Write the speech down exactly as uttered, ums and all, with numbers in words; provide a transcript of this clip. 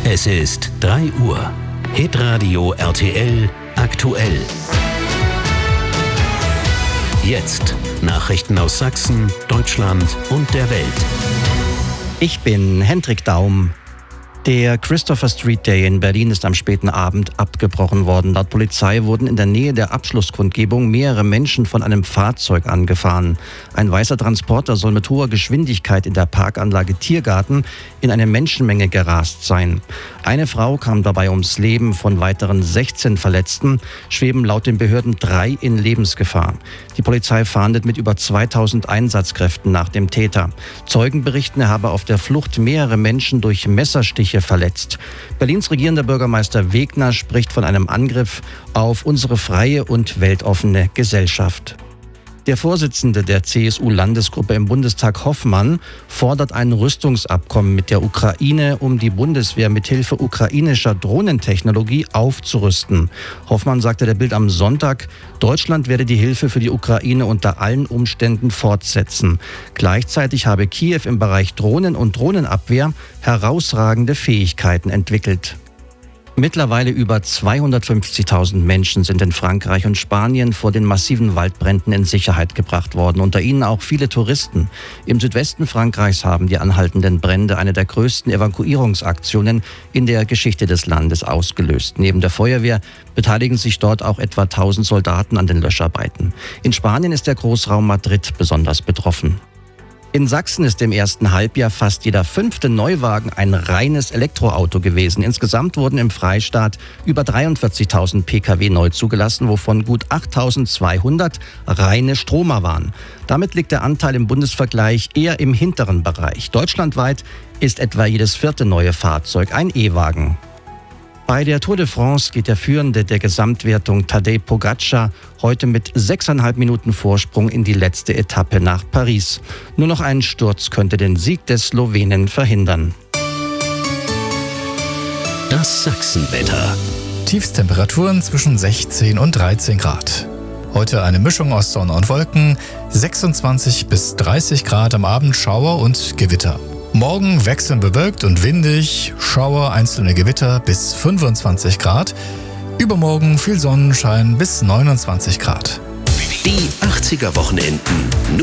Es ist drei Uhr. Hitradio R T L aktuell. Jetzt Nachrichten aus Sachsen, Deutschland und der Welt. Ich bin Hendrik Daum. Der Christopher Street Day in Berlin ist am späten Abend abgebrochen worden. Laut Polizei wurden in der Nähe der Abschlusskundgebung mehrere Menschen von einem Fahrzeug angefahren. Ein weißer Transporter soll mit hoher Geschwindigkeit in der Parkanlage Tiergarten in eine Menschenmenge gerast sein. Eine Frau kam dabei ums Leben, von weiteren sechzehn Verletzten schweben laut den Behörden drei in Lebensgefahr. Die Polizei fahndet mit über zweitausend Einsatzkräften nach dem Täter. Zeugen berichten, er habe auf der Flucht mehrere Menschen durch Messerstiche verletzt. Berlins regierender Bürgermeister Wegner spricht von einem Angriff auf unsere freie und weltoffene Gesellschaft. Der Vorsitzende der C S U-Landesgruppe im Bundestag, Hoffmann, fordert ein Rüstungsabkommen mit der Ukraine, um die Bundeswehr mithilfe ukrainischer Drohnentechnologie aufzurüsten. Hoffmann sagte der Bild am Sonntag, Deutschland werde die Hilfe für die Ukraine unter allen Umständen fortsetzen. Gleichzeitig habe Kiew im Bereich Drohnen und Drohnenabwehr herausragende Fähigkeiten entwickelt. Mittlerweile über zweihundertfünfzigtausend Menschen sind in Frankreich und Spanien vor den massiven Waldbränden in Sicherheit gebracht worden, unter ihnen auch viele Touristen. Im Südwesten Frankreichs haben die anhaltenden Brände eine der größten Evakuierungsaktionen in der Geschichte des Landes ausgelöst. Neben der Feuerwehr beteiligen sich dort auch etwa tausend Soldaten an den Löscharbeiten. In Spanien ist der Großraum Madrid besonders betroffen. In Sachsen ist im ersten Halbjahr fast jeder fünfte Neuwagen ein reines Elektroauto gewesen. Insgesamt wurden im Freistaat über dreiundvierzigtausend Pkw neu zugelassen, wovon gut achttausendzweihundert reine Stromer waren. Damit liegt der Anteil im Bundesvergleich eher im hinteren Bereich. Deutschlandweit ist etwa jedes vierte neue Fahrzeug ein E-Wagen. Bei der Tour de France geht der Führende der Gesamtwertung Tadej Pogačar heute mit sechseinhalb Minuten Vorsprung in die letzte Etappe nach Paris. Nur noch ein Sturz könnte den Sieg des Slowenen verhindern. Das Sachsenwetter. Tiefstemperaturen zwischen sechzehn und dreizehn Grad. Heute eine Mischung aus Sonne und Wolken, sechsundzwanzig bis dreißig Grad, am Abend Schauer und Gewitter. Morgen wechselnd bewölkt und windig, Schauer, einzelne Gewitter bis fünfundzwanzig Grad. Übermorgen viel Sonnenschein bis neunundzwanzig Grad. Die achtziger Wochenenden.